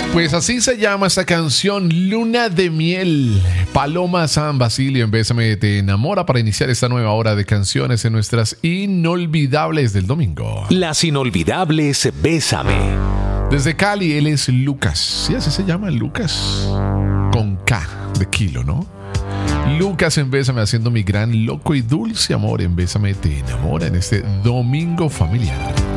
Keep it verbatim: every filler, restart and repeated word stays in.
Pues así se llama esta canción, Luna de Miel. Paloma San Basilio en Bésame Te Enamora, para iniciar esta nueva hora de canciones en nuestras inolvidables del domingo. Las inolvidables Bésame. Desde Cali, él es Lucas. Sí, así se llama, Lucas. Con K de kilo, ¿no? Lucas en Bésame, haciendo mi gran, loco y dulce amor en Bésame Te Enamora en este domingo familiar.